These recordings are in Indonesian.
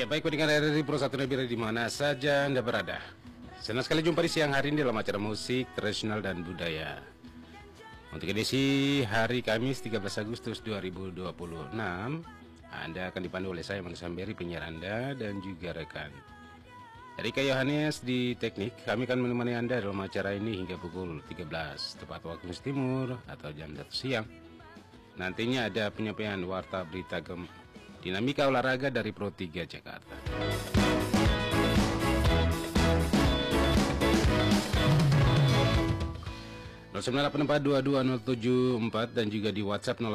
Iya, baik pendengar RRI Pro 1 Nabira di mana saja Anda berada. Senang sekali jumpa di siang hari ini dalam acara musik, tradisional dan budaya. Untuk edisi hari Kamis 13 Agustus 2026, Anda akan dipandu oleh saya Manusia Samberi, penyiar Anda dan juga rekan Erika Yohanes di teknik. Kami akan menemani Anda dalam acara ini hingga pukul 13 tepat waktu Indonesia Timur atau jam 1 siang. Nantinya ada penyampaian warta berita dinamika olahraga dari Pro 3 Jakarta. (0814220774) dan juga di WhatsApp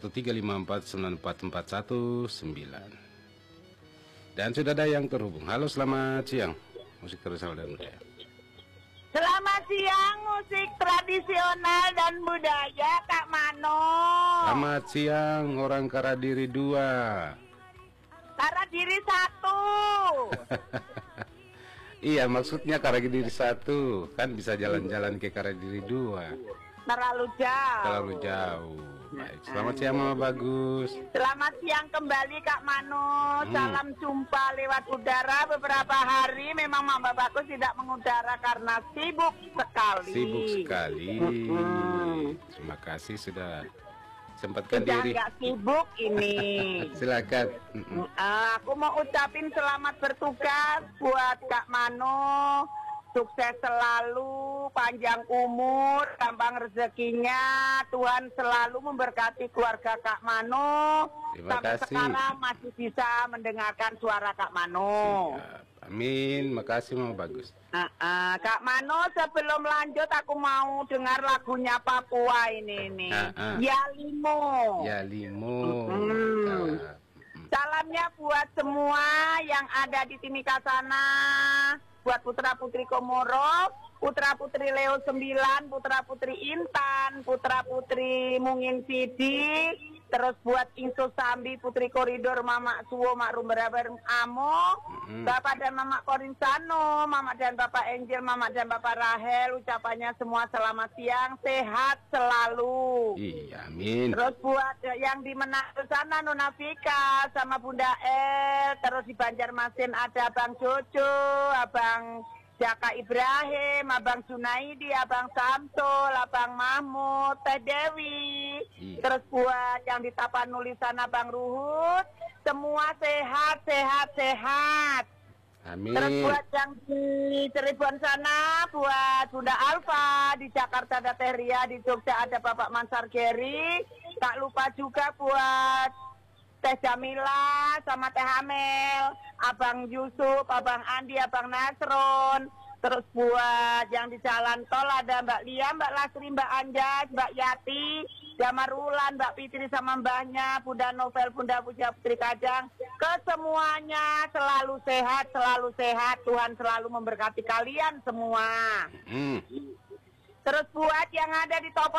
081354944119. Dan sudah ada yang terhubung. Halo, selamat siang. Musik tradisional dan budaya. Selamat siang, musik tradisional dan budaya, Kak Mano. Selamat siang, orang Karadiri 2. Karadiri 1. Iya, maksudnya Karadiri 1 kan bisa jalan-jalan ke Karadiri 2. Terlalu jauh. Terlalu jauh. Baik, selamat siang Mama Bagus. Selamat siang kembali Kak Mano. Salam jumpa lewat udara. Beberapa hari memang Mama Bagus tidak mengudara karena sibuk sekali. Sibuk sekali. Terima kasih sudah sempatkan Sudah diri. nggak sibuk ini. Silakan. Aku mau ucapin selamat bertugas buat Kak Mano. Sukses selalu, panjang umur, gampang rezekinya. Tuhan selalu memberkati keluarga Kak Mano. Terima Sampai kasih. sekarang masih bisa mendengarkan suara Kak Mano. Siap. Amin. Makasih Mama Bagus. Kak Mano, sebelum lanjut aku mau dengar lagunya Papua ini nih. Yalimo. Yalimo. Salamnya buat semua yang ada di Timika sana. Buat putra-putri Komoro, putra-putri Leo 9, putra-putri Intan, putra-putri Mungin Sidi, terus buat Inso Sambi, putri koridor Mama Suwo, Mak Rumberabar Amo, Bapak dan Mama Korinsano, Mama dan Bapak Angel, Mama dan Bapak Rahel, ucapannya semua selamat siang, sehat selalu. Iya, amin. Terus buat yang di Manado sana Nona Vika sama Bunda El, terus di Banjarmasin ada Abang Jojo, Abang Jaka Ibrahim, Abang Junaidi, Abang Samsul, Abang Mahmud, Teh Dewi. Terus buat yang di Tapanuli sana Bang Ruhut, semua sehat, sehat, sehat. Amin. Terus buat yang di Cirebon sana, buat Bunda Alfa, di Jakarta ada Teh Ria, di Jogja ada Bapak Mansar Geri. Tak lupa juga buat Teh Jamila sama Teh Hamel, Abang Yusuf, Abang Andi, Abang Nasron. Terus buat yang di jalan tol ada Mbak Lia, Mbak Lasri, Mbak Anjas, Mbak Yati, Jamarulan, Mbak Fitri sama mbahnya, Bunda Novel, Bunda Puja Putri Kajang. Kesemuanya selalu sehat, selalu sehat. Tuhan selalu memberkati kalian semua. Terus buat yang ada di Topo